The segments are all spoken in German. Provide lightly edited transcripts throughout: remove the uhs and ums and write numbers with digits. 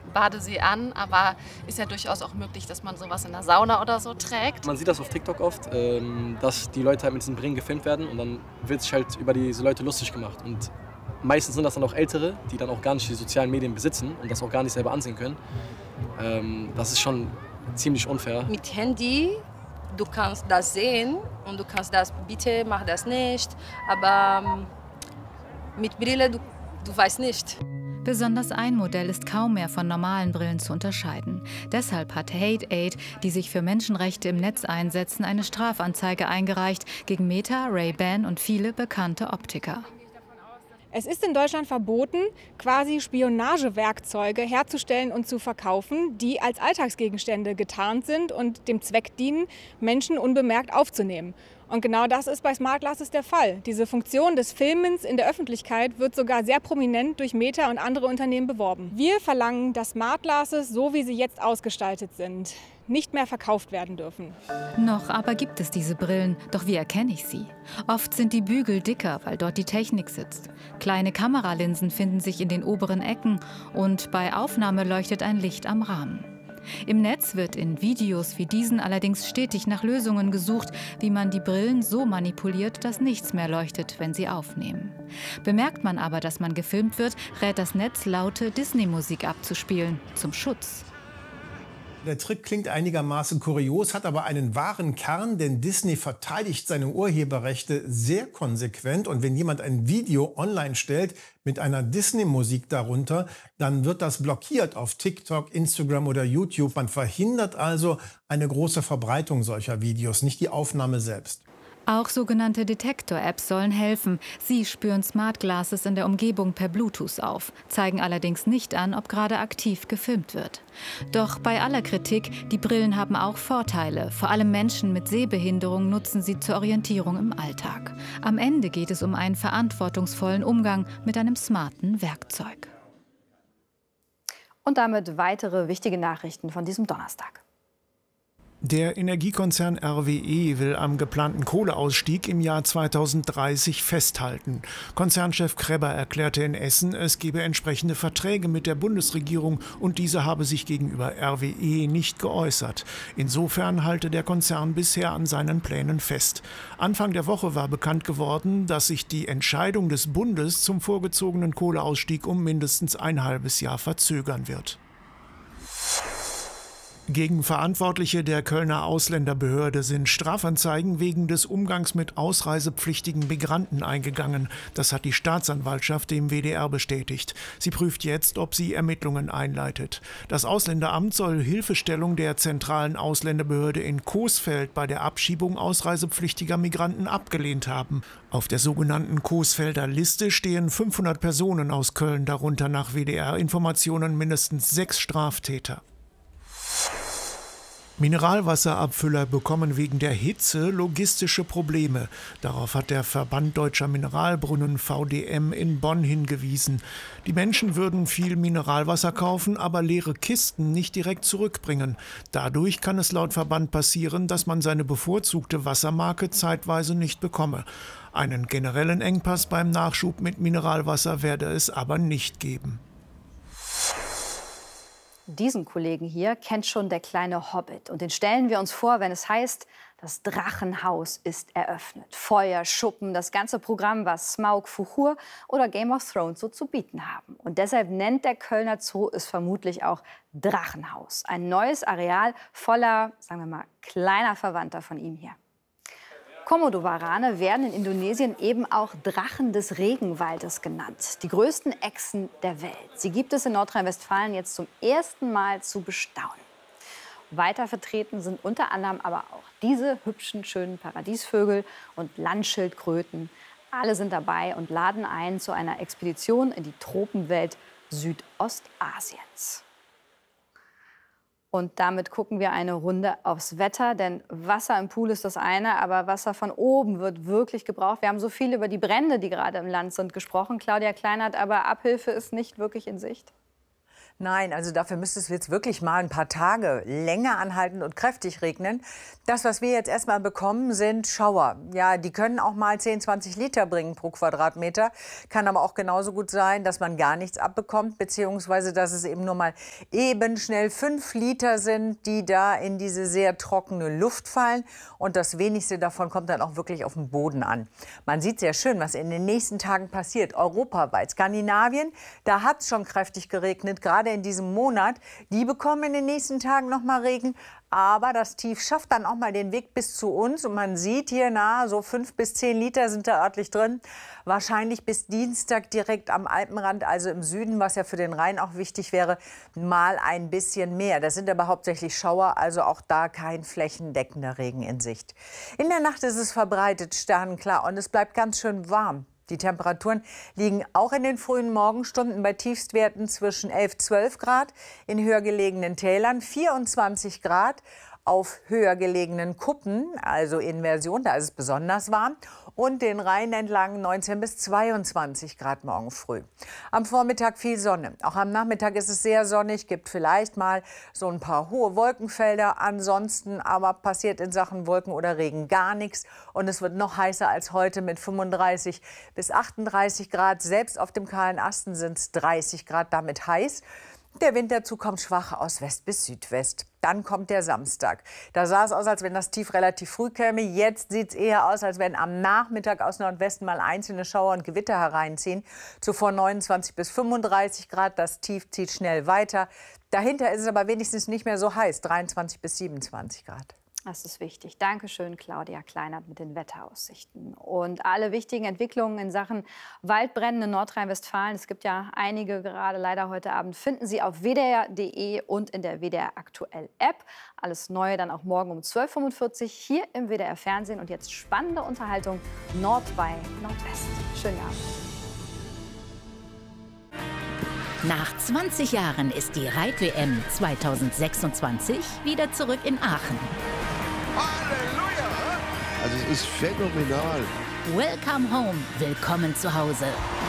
Badesee an, aber ist ja durchaus auch möglich, dass man sowas in der Sauna oder so trägt. Man sieht das auf TikTok oft, dass die Leute halt mit diesen Brillen gefilmt werden und dann wird sich halt über diese Leute lustig gemacht. Und meistens sind das dann auch Ältere, die dann auch gar nicht die sozialen Medien besitzen und das auch gar nicht selber ansehen können. Das ist schon ziemlich unfair. Mit Handy, du kannst das sehen und du kannst das, bitte mach das nicht, aber mit Brille, du weißt nicht. Besonders ein Modell ist kaum mehr von normalen Brillen zu unterscheiden. Deshalb hat Hate Aid, die sich für Menschenrechte im Netz einsetzen, eine Strafanzeige eingereicht gegen Meta, Ray-Ban und viele bekannte Optiker. Es ist in Deutschland verboten, quasi Spionagewerkzeuge herzustellen und zu verkaufen, die als Alltagsgegenstände getarnt sind und dem Zweck dienen, Menschen unbemerkt aufzunehmen. Und genau das ist bei Smart Glasses der Fall. Diese Funktion des Filmens in der Öffentlichkeit wird sogar sehr prominent durch Meta und andere Unternehmen beworben. Wir verlangen, dass Smart Glasses, so wie sie jetzt ausgestaltet sind, nicht mehr verkauft werden dürfen. Noch aber gibt es diese Brillen, doch wie erkenne ich sie? Oft sind die Bügel dicker, weil dort die Technik sitzt. Kleine Kameralinsen finden sich in den oberen Ecken und bei Aufnahme leuchtet ein Licht am Rahmen. Im Netz wird in Videos wie diesen allerdings stetig nach Lösungen gesucht, wie man die Brillen so manipuliert, dass nichts mehr leuchtet, wenn sie aufnehmen. Bemerkt man aber, dass man gefilmt wird, rät das Netz, laute Disney-Musik abzuspielen, zum Schutz. Der Trick klingt einigermaßen kurios, hat aber einen wahren Kern, denn Disney verteidigt seine Urheberrechte sehr konsequent. Und wenn jemand ein Video online stellt mit einer Disney-Musik darunter, dann wird das blockiert auf TikTok, Instagram oder YouTube. Man verhindert also eine große Verbreitung solcher Videos, nicht die Aufnahme selbst. Auch sogenannte Detektor-Apps sollen helfen. Sie spüren Smart Glasses in der Umgebung per Bluetooth auf, zeigen allerdings nicht an, ob gerade aktiv gefilmt wird. Doch bei aller Kritik, die Brillen haben auch Vorteile. Vor allem Menschen mit Sehbehinderung nutzen sie zur Orientierung im Alltag. Am Ende geht es um einen verantwortungsvollen Umgang mit einem smarten Werkzeug. Und damit weitere wichtige Nachrichten von diesem Donnerstag. Der Energiekonzern RWE will am geplanten Kohleausstieg im Jahr 2030 festhalten. Konzernchef Krebber erklärte in Essen, es gebe entsprechende Verträge mit der Bundesregierung und diese habe sich gegenüber RWE nicht geäußert. Insofern halte der Konzern bisher an seinen Plänen fest. Anfang der Woche war bekannt geworden, dass sich die Entscheidung des Bundes zum vorgezogenen Kohleausstieg um mindestens ein halbes Jahr verzögern wird. Gegen Verantwortliche der Kölner Ausländerbehörde sind Strafanzeigen wegen des Umgangs mit ausreisepflichtigen Migranten eingegangen. Das hat die Staatsanwaltschaft dem WDR bestätigt. Sie prüft jetzt, ob sie Ermittlungen einleitet. Das Ausländeramt soll Hilfestellung der zentralen Ausländerbehörde in Coesfeld bei der Abschiebung ausreisepflichtiger Migranten abgelehnt haben. Auf der sogenannten Coesfelder Liste stehen 500 Personen aus Köln, darunter nach WDR-Informationen mindestens 6 Straftäter. Mineralwasserabfüller bekommen wegen der Hitze logistische Probleme. Darauf hat der Verband Deutscher Mineralbrunnen VDM in Bonn hingewiesen. Die Menschen würden viel Mineralwasser kaufen, aber leere Kisten nicht direkt zurückbringen. Dadurch kann es laut Verband passieren, dass man seine bevorzugte Wassermarke zeitweise nicht bekomme. Einen generellen Engpass beim Nachschub mit Mineralwasser werde es aber nicht geben. Diesen Kollegen hier kennt schon der kleine Hobbit. Und den stellen wir uns vor, wenn es heißt, das Drachenhaus ist eröffnet. Feuer, Schuppen, das ganze Programm, was Smaug, Fuchur oder Game of Thrones so zu bieten haben. Und deshalb nennt der Kölner Zoo es vermutlich auch Drachenhaus. Ein neues Areal voller, sagen wir mal, kleiner Verwandter von ihm hier. Komodowarane werden in Indonesien eben auch Drachen des Regenwaldes genannt. Die größten Echsen der Welt. Sie gibt es in Nordrhein-Westfalen jetzt zum ersten Mal zu bestaunen. Weiter vertreten sind unter anderem aber auch diese hübschen, schönen Paradiesvögel und Landschildkröten. Alle sind dabei und laden ein zu einer Expedition in die Tropenwelt Südostasiens. Und damit gucken wir eine Runde aufs Wetter, denn Wasser im Pool ist das eine, aber Wasser von oben wird wirklich gebraucht. Wir haben so viel über die Brände, die gerade im Land sind, gesprochen. Claudia Kleinert, aber Abhilfe ist nicht wirklich in Sicht. Nein, also dafür müsste es jetzt wirklich mal ein paar Tage länger anhalten und kräftig regnen. Das, was wir jetzt erstmal bekommen, sind Schauer. Ja, die können auch mal 10, 20 Liter bringen pro Quadratmeter. Kann aber auch genauso gut sein, dass man gar nichts abbekommt, beziehungsweise dass es eben nur mal eben schnell 5 Liter sind, die da in diese sehr trockene Luft fallen. Und das wenigste davon kommt dann auch wirklich auf den Boden an. Man sieht sehr schön, was in den nächsten Tagen passiert. Europaweit, Skandinavien, da hat es schon kräftig geregnet, gerade in diesem Monat. Die bekommen in den nächsten Tagen noch mal Regen. Aber das Tief schafft dann auch mal den Weg bis zu uns. Und man sieht hier nahe, so 5 bis 10 Liter sind da örtlich drin. Wahrscheinlich bis Dienstag direkt am Alpenrand, also im Süden, was ja für den Rhein auch wichtig wäre, mal ein bisschen mehr. Das sind aber hauptsächlich Schauer, also auch da kein flächendeckender Regen in Sicht. In der Nacht ist es verbreitet sternenklar und es bleibt ganz schön warm. Die Temperaturen liegen auch in den frühen Morgenstunden bei Tiefstwerten zwischen 11, 12 Grad, in höher gelegenen Tälern 24 Grad, auf höher gelegenen Kuppen, also Inversion, da ist es besonders warm, und den Rhein entlang 19 bis 22 Grad morgen früh. Am Vormittag viel Sonne. Auch am Nachmittag ist es sehr sonnig, gibt vielleicht mal so ein paar hohe Wolkenfelder. Ansonsten aber passiert in Sachen Wolken oder Regen gar nichts. Und es wird noch heißer als heute mit 35 bis 38 Grad. Selbst auf dem kahlen Asten sind es 30 Grad, damit heiß. Der Wind dazu kommt schwach aus West bis Südwest. Dann kommt der Samstag. Da sah es aus, als wenn das Tief relativ früh käme. Jetzt sieht es eher aus, als wenn am Nachmittag aus Nordwesten mal einzelne Schauer und Gewitter hereinziehen. Zuvor 29 bis 35 Grad. Das Tief zieht schnell weiter. Dahinter ist es aber wenigstens nicht mehr so heiß. 23 bis 27 Grad. Das ist wichtig. Dankeschön, Claudia Kleinert mit den Wetteraussichten. Und alle wichtigen Entwicklungen in Sachen Waldbränden in Nordrhein-Westfalen, es gibt ja einige gerade leider heute Abend, finden Sie auf wdr.de und in der WDR Aktuell App. Alles Neue dann auch morgen um 12:45 Uhr hier im WDR Fernsehen. Und jetzt spannende Unterhaltung Nord bei Nordwest. Schönen Abend. Nach 20 Jahren ist die Reit-WM 2026 wieder zurück in Aachen. Halleluja! Also es ist phänomenal. Welcome home, willkommen zu Hause.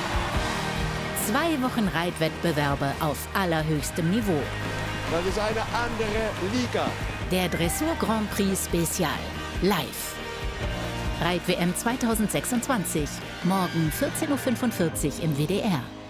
2 Wochen Reitwettbewerbe auf allerhöchstem Niveau. Das ist eine andere Liga. Der Dressur Grand Prix Spezial. Live. Reit-WM 2026. Morgen 14:45 Uhr im WDR.